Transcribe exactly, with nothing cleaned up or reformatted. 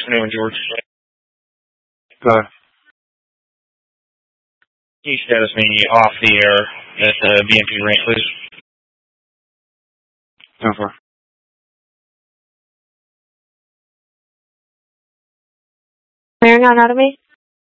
afternoon, George. Go ahead. Can you status me off the air at the B M P range, please? ten four. Clearing on out of me?